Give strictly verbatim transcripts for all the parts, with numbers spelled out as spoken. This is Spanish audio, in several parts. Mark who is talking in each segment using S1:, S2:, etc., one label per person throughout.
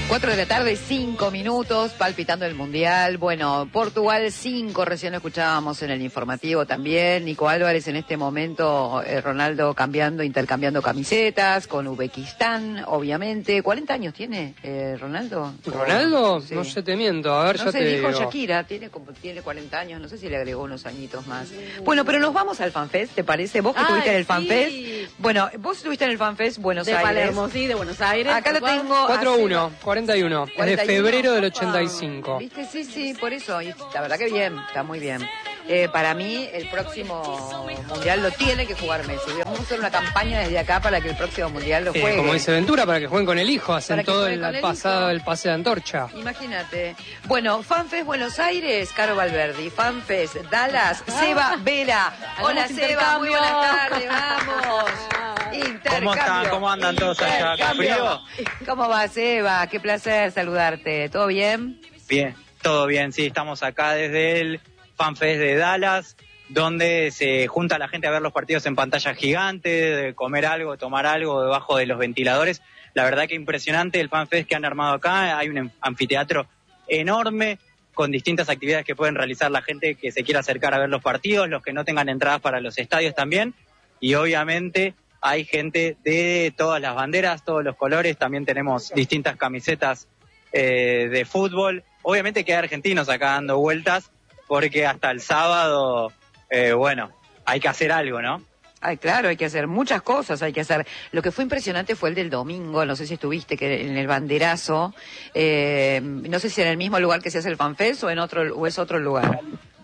S1: Cuatro de la tarde, cinco minutos, palpitando el Mundial. Bueno, Portugal cinco, recién lo escuchábamos en el informativo también. Nico Álvarez en este momento, eh, Ronaldo cambiando, intercambiando camisetas con Uzbekistán, obviamente. ¿cuarenta años tiene eh, Ronaldo?
S2: ¿Ronaldo?
S1: Sí.
S2: No sé, te miento, a ver,
S1: no
S2: ya
S1: sé,
S2: te
S1: dijo
S2: digo.
S1: Shakira, tiene, como, tiene cuarenta años, no sé si le agregó unos añitos más. Bueno, pero nos vamos al FanFest, ¿te parece? Vos que
S3: Ay,
S1: estuviste en el
S3: sí.
S1: FanFest. Bueno, vos estuviste en el FanFest Buenos
S3: de
S1: Aires.
S3: Palermo, sí, de Buenos Aires.
S1: Acá lo tengo.
S2: cuatro uno, cuarenta y uno, es de
S1: cuarenta y uno.
S2: febrero del ochenta y cinco.
S1: ¿Viste? Sí, sí, por eso. Y la verdad que bien, está muy bien. Eh, para mí, el próximo Mundial lo tiene que jugar Messi. Vamos a hacer una campaña desde acá para que el próximo Mundial lo juegue.
S2: Eh, como dice Ventura, para que jueguen con el hijo, hacen
S1: Para que
S2: todo
S1: jueguen
S2: el,
S1: con el
S2: pasado,
S1: hijo.
S2: el pase de antorcha.
S1: Imagínate. Bueno, FanFest Buenos Aires, Caro Valverdi. FanFest Dallas, Seba Vera. Hola,
S3: Hagamos
S1: Seba, muy buenas
S3: intercambio.
S1: tardes, vamos. Intercambio.
S4: ¿Cómo están? ¿Cómo andan todos allá?
S1: Intercambio. ¿Cómo va, Seba? Qué placer saludarte. ¿Todo bien?
S4: Bien, todo bien, sí, estamos acá desde el FanFest de Dallas, donde se junta la gente a ver los partidos en pantalla gigante, de comer algo, tomar algo debajo de los ventiladores. La verdad que impresionante el FanFest que han armado acá. Hay un anfiteatro enorme con distintas actividades que pueden realizar la gente que se quiera acercar a ver los partidos, los que no tengan entradas para los estadios también. Y obviamente hay gente de todas las banderas, todos los colores. También tenemos distintas camisetas eh, de fútbol. Obviamente que hay argentinos acá dando vueltas, porque hasta el sábado, eh, bueno, hay que hacer algo, ¿no?
S1: Ay, claro, hay que hacer muchas cosas, hay que hacer. Lo que fue impresionante fue el del domingo, no sé si estuviste que en el banderazo, eh, no sé si en el mismo lugar que se hace el FanFest o en otro, o es otro lugar.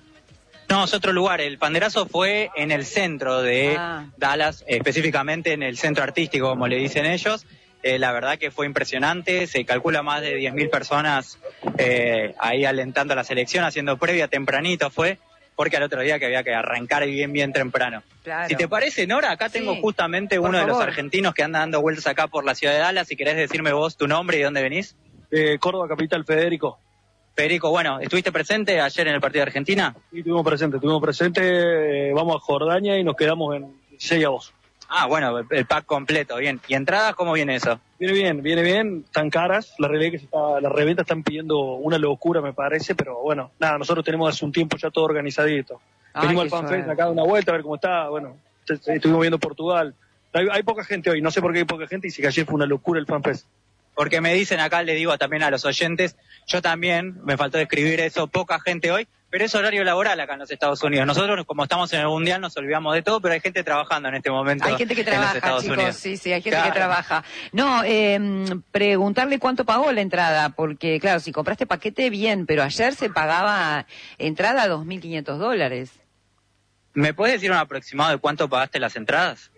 S4: No, es otro lugar. El banderazo fue en el centro de
S1: Ah.
S4: Dallas, específicamente en el centro artístico, como le dicen ellos. Eh, la verdad que fue impresionante, se calcula más de diez mil personas eh, ahí alentando a la selección, haciendo previa tempranito fue, porque al otro día que había que arrancar bien, bien temprano.
S1: Claro.
S4: Si te parece, Nora, acá tengo
S1: Sí,
S4: justamente
S1: por
S4: uno de los
S1: favor.
S4: argentinos que anda dando vueltas acá por la ciudad de Dallas. Si querés decirme vos tu nombre y de dónde venís.
S5: Eh, Córdoba Capital, Federico.
S4: Federico, bueno, ¿estuviste presente ayer en el partido de Argentina?
S5: Sí, tuvimos presente, tuvimos presente, eh, vamos a Jordania y nos quedamos en dieciséis avos.
S4: Ah, bueno, el, el pack completo, bien. ¿Y entradas, cómo viene eso?
S5: Viene bien, viene bien, están caras, la realidad es que se está, las reventas están pidiendo una locura me parece, pero bueno, nada, nosotros tenemos hace un tiempo ya todo organizadito.
S1: Ay,
S5: Venimos
S1: qué
S5: al FanFest
S1: suerte.
S5: acá de una vuelta a ver cómo está, bueno, est- estuvimos viendo Portugal. Hay, hay poca gente hoy, no sé por qué hay poca gente y si que ayer fue una locura el FanFest.
S4: Porque me dicen acá, le digo también a los oyentes, yo también, me faltó describir eso, poca gente hoy, pero es horario laboral acá en los Estados Unidos. Nosotros, como estamos en el Mundial, nos olvidamos de todo, pero hay gente trabajando en este momento.
S1: Hay gente que
S4: en los
S1: trabaja,
S4: Estados
S1: chicos,
S4: Unidos.
S1: sí, sí, hay gente
S4: Claro.
S1: que trabaja. No, eh, preguntarle cuánto pagó la entrada, porque claro, si compraste paquete, bien, pero ayer se pagaba entrada a dos mil quinientos dólares.
S4: ¿Me puedes decir un aproximado de cuánto pagaste las entradas?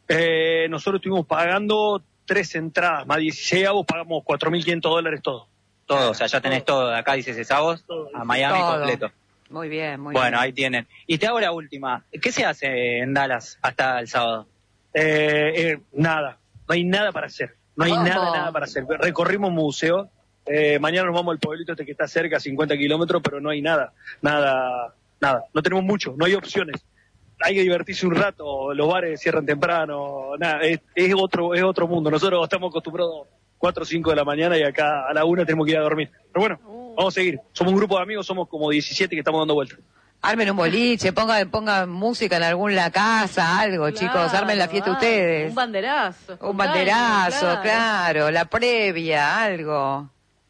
S5: Eh, nosotros estuvimos pagando tres entradas, más dieciséis avos, pagamos cuatro mil quinientos dólares todo.
S4: Todo, o sea, ya tenés todo, de acá dice Sesavos a Miami
S1: Todo.
S4: completo.
S1: Muy bien, muy
S4: Bueno,
S1: bien.
S4: ahí tienen. Y te hago la última, ¿qué se hace en Dallas hasta el sábado?
S5: Eh, eh, nada, no hay nada para hacer, no hay
S1: ¿Cómo?
S5: nada, nada para hacer. Recorrimos museos, eh, mañana nos vamos al pueblito este que está cerca, cincuenta kilómetros, pero no hay nada, nada, nada, no tenemos mucho, no hay opciones. Hay que divertirse un rato, los bares cierran temprano, nada, es, es otro, es otro mundo. Nosotros estamos acostumbrados cuatro o cinco de la mañana y acá a la una tenemos que ir a dormir. Pero bueno, vamos a seguir. Somos un grupo de amigos, somos como diecisiete que estamos dando vueltas.
S1: Armen un boliche, pongan, pongan música en alguna casa, algo,
S3: Claro,
S1: chicos, armen la fiesta
S3: ah,
S1: ustedes.
S3: Un banderazo.
S1: Un
S3: espontáneo,
S1: banderazo, claro, la previa, algo.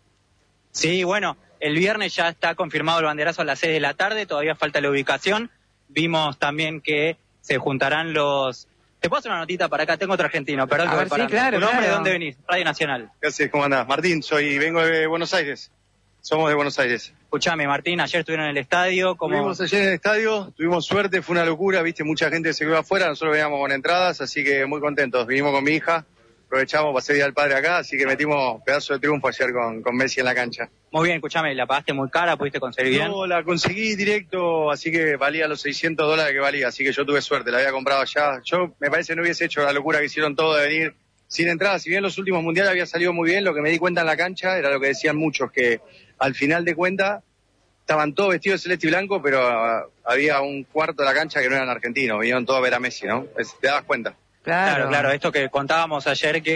S4: Sí, bueno, el viernes ya está confirmado el banderazo a las seis de la tarde, todavía falta la ubicación. Vimos también que se juntarán los... ¿Te puedo hacer una notita para acá? Tengo otro argentino, perdón.
S1: A
S4: que
S1: ver,
S4: voy parando.
S1: sí, claro,
S4: ¿Tu nombre?
S1: claro.
S4: ¿De dónde venís? Radio Nacional.
S6: ¿Qué haces? ¿Cómo andás? Martín, soy, vengo de Buenos Aires. Somos de Buenos Aires.
S4: Escuchame, Martín, ayer estuvieron en el estadio, como...
S6: Estuvimos ayer en el estadio, tuvimos suerte, fue una locura, viste, mucha gente se quedó afuera, nosotros veníamos con entradas, así que muy contentos. Vinimos con mi hija, aprovechamos, pasé día del padre acá, así que metimos pedazo de triunfo ayer con, con Messi en la cancha.
S4: Muy bien, escuchame, ¿la pagaste muy cara? ¿Pudiste conseguir bien?
S6: No, la conseguí directo, así que valía los seiscientos dólares que valía, así que yo tuve suerte, la había comprado allá. Yo, me parece, no hubiese hecho la locura que hicieron todos de venir sin entrada. Si bien los últimos mundiales había salido muy bien, lo que me di cuenta en la cancha era lo que decían muchos, que al final de cuentas estaban todos vestidos de celeste y blanco, pero uh, había un cuarto de la cancha que no eran argentinos, vinieron todos a ver a Messi, ¿no? Es- te das cuenta.
S1: Claro,
S4: Claro, claro, esto que contábamos ayer que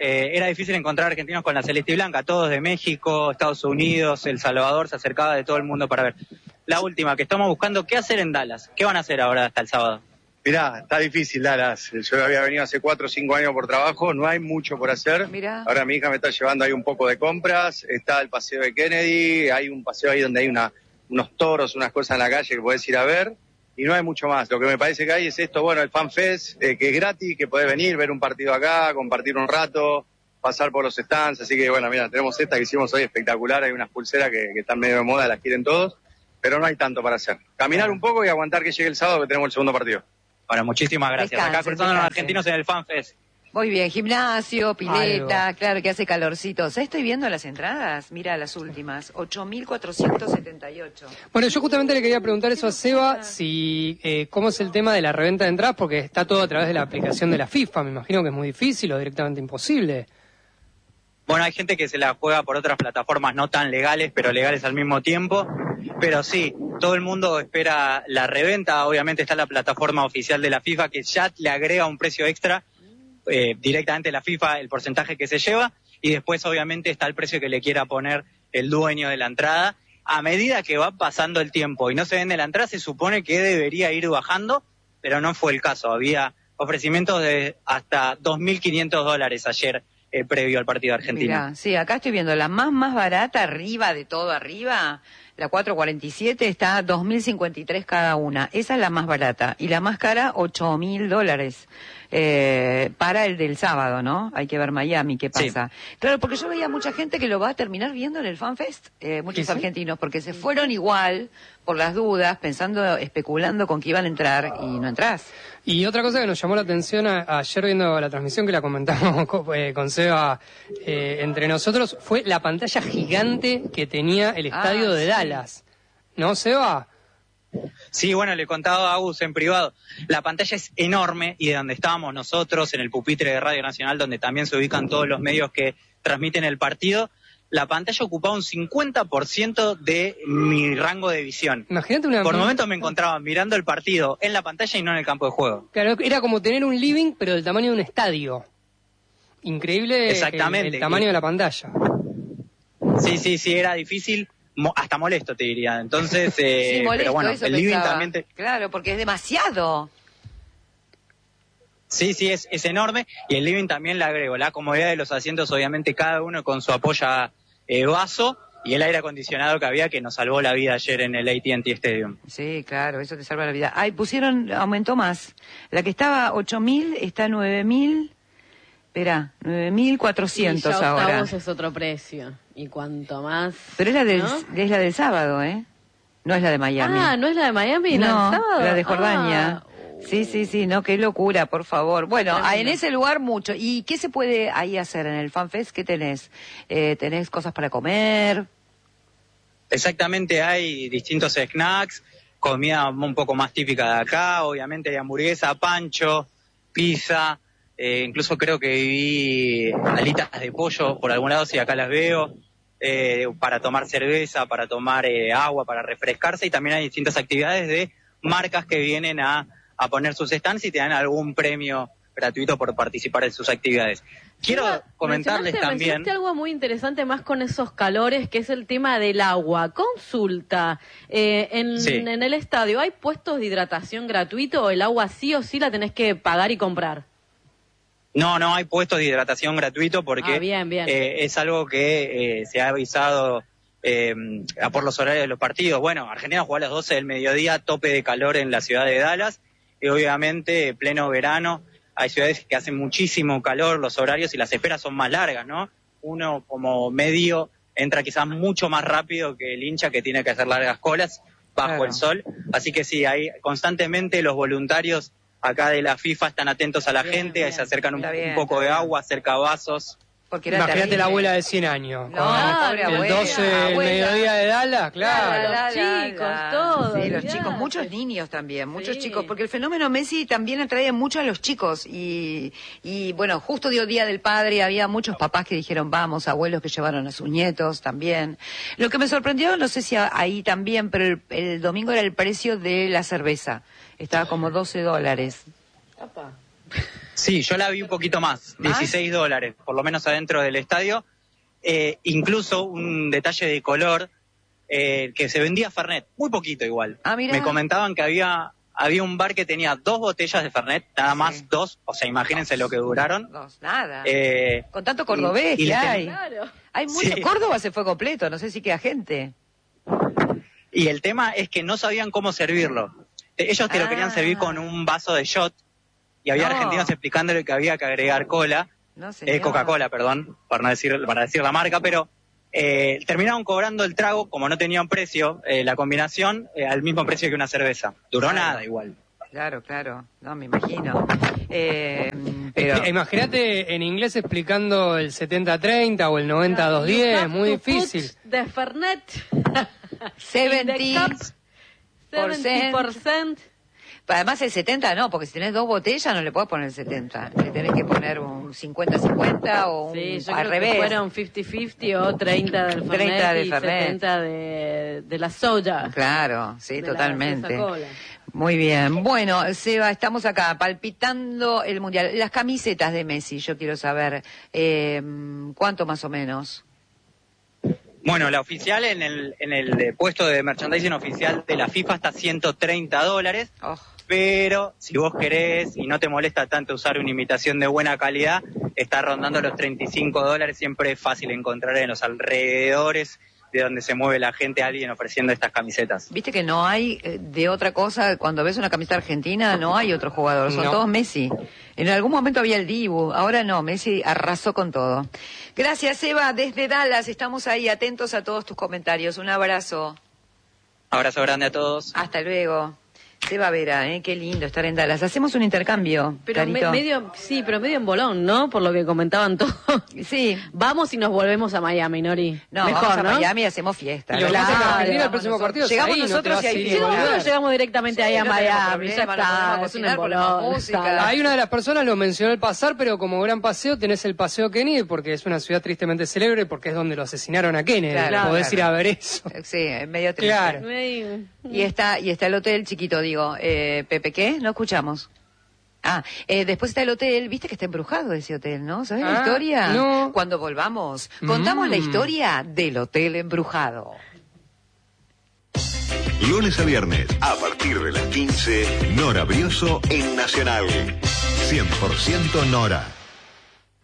S4: eh, era difícil encontrar argentinos con la celeste y blanca, todos de México, Estados Unidos, El Salvador, se acercaba de todo el mundo para ver. La última, que estamos buscando, ¿qué hacer en Dallas? ¿Qué van a hacer ahora hasta el sábado?
S6: Mirá, está difícil Dallas. Yo había venido hace cuatro o cinco años por trabajo, no hay mucho por hacer.
S1: Mirá.
S6: Ahora mi hija me está llevando ahí un poco de compras, está el paseo de Kennedy, hay un paseo ahí donde hay una, unos toros, unas cosas en la calle que podés ir a ver, y no hay mucho más. Lo que me parece que hay es esto, bueno, el Fan Fest, eh, que es gratis, que podés venir, ver un partido acá, compartir un rato, pasar por los stands, así que bueno, mira, tenemos esta que hicimos hoy espectacular, hay unas pulseras que, que están medio de moda, las quieren todos, pero no hay tanto para hacer. Caminar un poco y aguantar que llegue el sábado que tenemos el segundo partido.
S4: Bueno, muchísimas gracias.
S1: Descansen,
S4: Acá cruzando los
S1: descansen.
S4: argentinos en el Fan Fest.
S1: Muy bien, gimnasio, pileta,
S2: Algo.
S1: claro que hace calorcito. ¿Sabes? Estoy viendo las entradas, mira las últimas, ocho mil cuatrocientos setenta y ocho.
S2: Bueno, yo justamente le quería preguntar eso a Seba, si eh, cómo es el tema de la reventa de entradas, porque está todo a través de la aplicación de la FIFA. Me imagino que es muy difícil o directamente imposible.
S4: Bueno, hay gente que se la juega por otras plataformas no tan legales, pero legales al mismo tiempo. Pero sí, todo el mundo espera la reventa. Obviamente está la plataforma oficial de la FIFA que ya le agrega un precio extra eh, directamente la FIFA, el porcentaje que se lleva. Y después obviamente está el precio que le quiera poner el dueño de la entrada. A medida que va pasando el tiempo y no se vende la entrada, se supone que debería ir bajando, pero no fue el caso. Había ofrecimientos de hasta dos mil quinientos dólares ayer. Eh, previo al partido argentino.
S1: Mirá, sí, acá estoy viendo la más más barata, arriba de todo arriba, la cuatro cuarenta y siete está a dos mil cincuenta y tres cada una. Esa es la más barata. Y la más cara, ocho mil dólares. Eh, para el del sábado, ¿no? Hay que ver Miami, qué pasa. Sí. Claro, porque yo veía mucha gente que lo va a terminar viendo en el Fan Fest, eh, muchos
S2: ¿Sí, sí?
S1: argentinos, porque se fueron igual, por las dudas, pensando, especulando con que iban a entrar y no entrás.
S2: Y otra cosa que nos llamó la atención a, ayer viendo la transmisión que la comentamos con, eh, con Seba eh, entre nosotros, fue la pantalla gigante que tenía el estadio
S1: Ah,
S2: de
S1: sí.
S2: Dallas. ¿No, Seba?
S4: Sí, bueno, le contaba a Agus en privado. La pantalla es enorme y de donde estábamos nosotros, en el pupitre de Radio Nacional, donde también se ubican todos los medios que transmiten el partido, la pantalla ocupaba un cincuenta por ciento de mi rango de visión.
S2: Imagínate una...
S4: Por momentos me encontraba mirando el partido en la pantalla y no en el campo de juego.
S2: Claro, era como tener un living, pero del tamaño de un estadio. Increíble el,
S4: Exactamente.
S2: el tamaño de la pantalla.
S4: Sí, sí, sí, era difícil, mo- hasta molesto te diría. Entonces, eh,
S1: Sí, molesto,
S4: pero bueno,
S1: eso
S4: el living
S1: pensaba.
S4: también... Te...
S1: Claro, porque es demasiado.
S4: Sí, sí, es, es enorme. Y el living también le agrego la comodidad de los asientos, obviamente cada uno con su apoya eh, vaso, y el aire acondicionado que había, que nos salvó la vida ayer en el A T and T Stadium.
S1: Sí, claro, eso te salva la vida. Ay, pusieron, aumentó más. La que estaba ocho mil está nueve mil. Espera, nueve mil cuatrocientos
S3: Y ya
S1: ahora.
S3: octavos es otro precio. Y cuanto más...
S1: Pero es la del,
S3: ¿no?
S1: es la del sábado, ¿eh? No es la de Miami.
S3: Ah, ¿no es la de Miami? ¿La
S1: No,
S3: del sábado?
S1: la de Jordania.
S3: Ah.
S1: Sí, sí, sí, no, qué locura, por favor. Bueno,
S3: Tremendo.
S1: en ese lugar mucho. ¿Y qué se puede ahí hacer en el FanFest? ¿Qué tenés? Eh, ¿Tenés cosas para comer?
S4: Exactamente, hay distintos snacks, comida un poco más típica de acá, obviamente hay hamburguesa, pancho, pizza, eh, incluso creo que vi alitas de pollo por algún lado, si acá las veo, eh, para tomar cerveza, para tomar eh, agua, para refrescarse, y también hay distintas actividades de marcas que vienen a, a poner sus stands y te dan algún premio gratuito por participar en sus actividades. Quiero
S3: Seba,
S4: comentarles
S3: mencionaste-
S4: también...
S3: mencionaste algo muy interesante más con esos calores, que es el tema del agua. Consulta, eh, en,
S4: Sí.
S3: en el estadio, ¿hay puestos de hidratación gratuito o el agua sí o sí la tenés que pagar y comprar?
S4: No, no hay puestos de hidratación gratuito porque
S3: Ah, bien, bien.
S4: eh, es algo que eh, se ha avisado eh, a por los horarios de los partidos. Bueno, Argentina juega a las doce del mediodía, tope de calor en la ciudad de Dallas, y obviamente pleno verano. Hay ciudades que hacen muchísimo calor, los horarios y las esperas son más largas, ¿no? Uno como medio entra quizás mucho más rápido que el hincha que tiene que hacer largas colas bajo
S1: Claro.
S4: el sol. Así que sí, hay constantemente los voluntarios acá de la FIFA están atentos a la
S3: Bien,
S4: gente,
S3: bien.
S4: se acercan un,
S1: Está bien,
S4: un poco
S1: está
S4: de
S1: bien.
S4: agua, acerca vasos.
S1: Porque era
S2: Imagínate
S1: terrible.
S2: la abuela de cien años.
S1: No,
S2: con
S1: pobre
S2: el
S1: abuela,
S2: doce del
S1: abuela.
S2: mediodía de Dallas,
S3: Claro.
S2: claro.
S3: Los chicos, todos,
S1: Sí, los
S3: olvidate.
S1: chicos, muchos niños también, muchos
S3: Sí.
S1: chicos, porque el fenómeno Messi también atrae mucho a los chicos y, y bueno, justo dio Día del Padre, había muchos papás que dijeron vamos, abuelos que llevaron a sus nietos también. Lo que me sorprendió, no sé si a- ahí también, pero el, el domingo era el precio de la cerveza, estaba como doce dólares.
S3: Apa.
S4: Sí, yo la vi un poquito más, dieciséis dólares, por lo menos adentro del estadio. Eh, incluso un detalle de color, eh, que se vendía Fernet, muy poquito igual.
S1: Ah, mirá.
S4: Me comentaban que había había un bar que tenía dos botellas de Fernet, nada más
S1: Sí.
S4: dos, o sea, imagínense lo que duraron.
S1: Dos, nada.
S4: Eh,
S1: Con tanto cordobés
S4: y- y
S1: que
S4: le
S1: hay.
S3: Claro.
S1: Hay mucho.
S4: Sí.
S1: Córdoba se fue completo, no sé si queda gente.
S4: Y el tema es que no sabían cómo servirlo. Eh, Ellos te lo querían
S1: Ah.
S4: servir con un vaso de shot, y había
S1: No.
S4: argentinos explicándole que había que agregar cola,
S1: No sé.
S4: eh, Coca-Cola, perdón, para no decir, para decir la marca, pero eh, terminaron cobrando el trago, como no tenían precio, eh, la combinación, eh, al mismo precio que una cerveza. Duró
S1: Claro.
S4: nada igual.
S1: Claro, claro. No, me imagino. Eh, pero...
S2: Eh, Imagínate en inglés explicando el setenta treinta o el noventa dos
S3: You
S2: diez,
S3: have
S2: muy
S3: to put
S2: difícil.
S3: The Fernet
S1: setenta
S3: in the cup, setenta por ciento.
S1: Además el setenta no, porque si tenés dos botellas no le podés poner el setenta. Le tenés que poner un cincuenta cincuenta o un
S3: Sí, yo
S1: al
S3: creo
S1: revés.
S3: que fueron cincuenta cincuenta o treinta del Fernet
S1: treinta de
S3: y
S1: Fernet.
S3: setenta de, de la soya.
S1: Claro, sí,
S3: de la
S1: totalmente.
S3: Coca-Cola.
S1: Muy bien. Bueno, Seba, estamos acá palpitando el Mundial. Las camisetas de Messi, yo quiero saber, eh, ¿cuánto más o menos?
S4: Bueno, la oficial en el, en el eh, puesto de merchandising oficial de la FIFA está ciento treinta dólares,
S1: Oh,
S4: pero si vos querés y no te molesta tanto usar una imitación de buena calidad, está rondando los treinta y cinco dólares, siempre es fácil encontrar en los alrededores de donde se mueve la gente alguien ofreciendo estas camisetas.
S1: viste que no hay eh, de otra cosa, cuando ves una camiseta argentina no hay otro jugador, son
S2: No.
S1: todos Messi. En algún momento había el Dibu, ahora no, Messi arrasó con todo. Gracias, Seba, desde Dallas, estamos ahí atentos a todos tus comentarios. Un abrazo.
S4: Abrazo grande a todos.
S1: Hasta luego. Seba Vera, ¿eh? Qué lindo estar en Dallas. Hacemos un intercambio,
S3: Pero me-
S1: Carito.
S3: medio, sí, pero medio en bolón, ¿no? Por lo que comentaban todos.
S1: Sí.
S3: Vamos y nos volvemos a Miami, Nori.
S1: No,
S3: Mejor,
S1: vamos a
S3: ¿no?
S1: Miami y hacemos fiesta.
S2: Y lo que
S1: Claro,
S2: pasa es que Argentina, el
S1: llegamos
S2: próximo
S1: nosotros-
S2: partido es
S1: Llegamos
S2: ahí, no te
S1: nosotros
S2: vas
S1: y
S2: a
S1: hay
S2: ir
S1: fiesta.
S3: Sí,
S2: volver.
S3: nosotros llegamos directamente ahí
S1: Sí,
S3: a
S1: no tenemos
S3: Miami,
S1: problema,
S3: ya
S1: nos ponemos a
S3: está, es un
S1: cocinar, ponemos
S3: embolón.
S1: música.
S3: está.
S2: Hay una de las personas lo mencionó al pasar, pero como gran paseo tenés el Paseo Kennedy, porque es una ciudad tristemente célebre, porque es donde lo asesinaron a Kennedy.
S1: Claro,
S2: Podés
S1: claro.
S2: ir a ver eso.
S1: Sí, es medio triste.
S2: Claro.
S3: Ay,
S1: Y está, y está el hotel chiquito, digo. Eh, Pepe, ¿qué? No escuchamos. Ah, eh, después está el hotel, viste que está embrujado ese hotel, ¿no? ¿Sabes la
S2: Ah,
S1: historia?
S2: no.
S1: Cuando volvamos, contamos
S2: Mm.
S1: la historia del hotel embrujado.
S7: Lunes a viernes, a partir de las quince, Nora Brioso en Nacional. cien por ciento Nora.